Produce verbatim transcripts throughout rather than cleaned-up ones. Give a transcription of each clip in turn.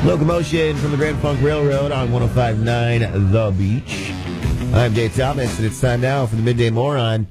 Locomotion from the Grand Funk Railroad on one oh five point nine The Beach. I'm Dave Thomas, and it's time now for the Midday Moron.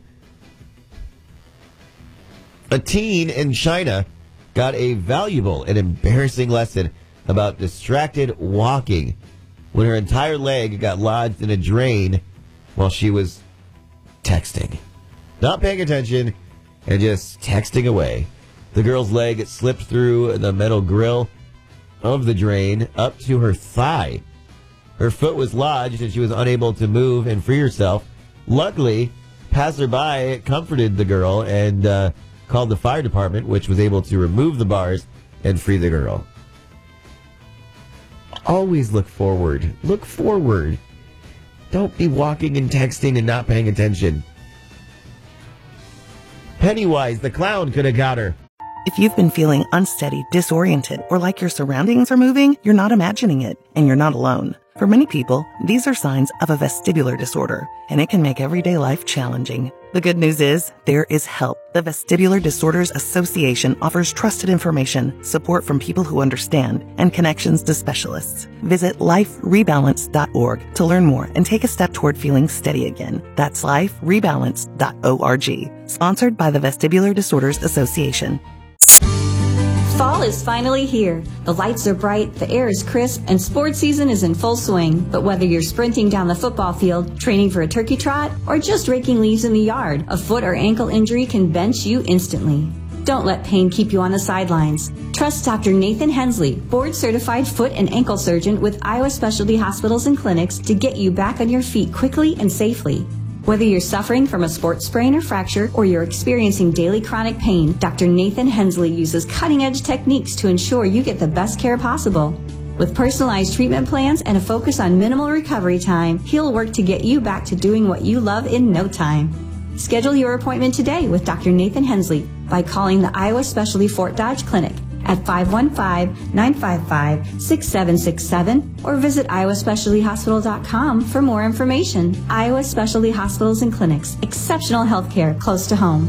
A teen in China got a valuable and embarrassing lesson about distracted walking when her entire leg got lodged in a drain while she was texting. Not paying attention and just texting away. The girl's leg slipped through the metal grill of the drain up to her thigh. Her foot was lodged and she was unable to move and free herself. Luckily, passerby comforted the girl and uh, called the fire department, which was able to remove the bars and free the girl. Always look forward. Look forward. Don't be walking and texting and not paying attention. Pennywise, the clown, could have got her. If you've been feeling unsteady, disoriented, or like your surroundings are moving, you're not imagining it, and you're not alone. For many people, these are signs of a vestibular disorder, and it can make everyday life challenging. The good news is, there is help. The Vestibular Disorders Association offers trusted information, support from people who understand, and connections to specialists. Visit life rebalance dot org to learn more and take a step toward feeling steady again. That's life rebalance dot org. Sponsored by the Vestibular Disorders Association. Fall is finally here. The lights are bright, the air is crisp, and sports season is in full swing. But whether you're sprinting down the football field, training for a turkey trot, or just raking leaves in the yard, a foot or ankle injury can bench you instantly. Don't let pain keep you on the sidelines. Trust Doctor Nathan Hensley, board-certified foot and ankle surgeon with Iowa Specialty Hospitals and Clinics, to get you back on your feet quickly and safely. Whether you're suffering from a sports sprain or fracture, or you're experiencing daily chronic pain, Doctor Nathan Hensley uses cutting-edge techniques to ensure you get the best care possible. With personalized treatment plans and a focus on minimal recovery time, he'll work to get you back to doing what you love in no time. Schedule your appointment today with Doctor Nathan Hensley by calling the Iowa Specialty Fort Dodge Clinic at five one five, nine five five, six seven six seven or visit iowa specialty hospital dot com for more information. Iowa Specialty Hospitals and Clinics. Exceptional health care close to home.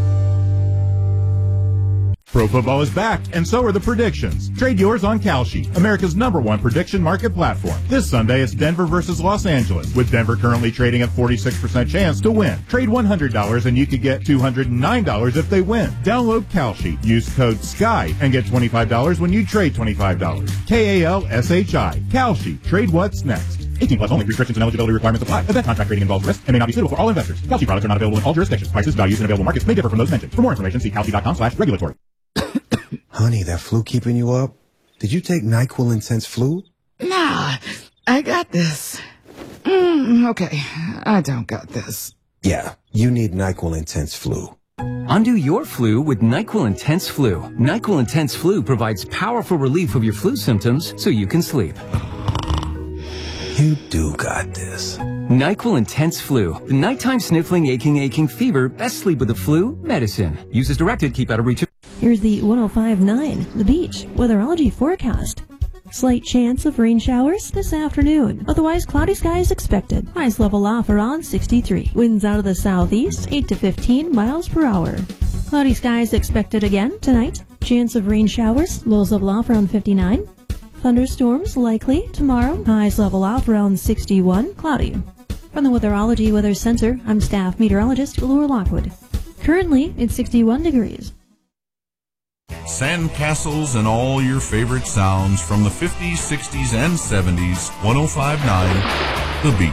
Pro football is back, and so are the predictions. Trade yours on Kalshi, America's number one prediction market platform. This Sunday, it's Denver versus Los Angeles, with Denver currently trading at forty-six percent chance to win. Trade one hundred dollars and you could get two hundred nine dollars if they win. Download Kalshi, use code SKY, and get twenty-five dollars when you trade twenty-five dollars. K A L S H I. Kalshi. Trade what's next. eighteen plus only. Restrictions and eligibility requirements apply. Event contract trading involves risk and may not be suitable for all investors. Kalshi products are not available in all jurisdictions. Prices, values, and available markets may differ from those mentioned. For more information, see kalshi dot com slash regulatory. Honey, that flu keeping you up? Did you take NyQuil Intense Flu? Nah, I got this. Mm, okay, I don't got this. Yeah, you need NyQuil Intense Flu. Undo your flu with NyQuil Intense Flu. NyQuil Intense Flu provides powerful relief of your flu symptoms so you can sleep. You do got this. NyQuil Intense Flu. The nighttime sniffling, aching, aching fever. Best sleep with the flu medicine. Use as directed. Keep out of reach of... Here's the one oh five point nine The Beach weatherology forecast. Slight chance of rain showers this afternoon. Otherwise, cloudy skies expected. Highs level off around sixty-three. Winds out of the southeast, eight to fifteen miles per hour. Cloudy skies expected again tonight. Chance of rain showers. Lows level off around fifty-nine. Thunderstorms likely tomorrow. Highs level off around sixty-one. Cloudy. From the Weatherology Weather Center, I'm staff meteorologist Laura Lockwood. Currently, it's sixty-one degrees. Sandcastles and all your favorite sounds from the fifties, sixties, and seventies. one oh five point nine The Beach.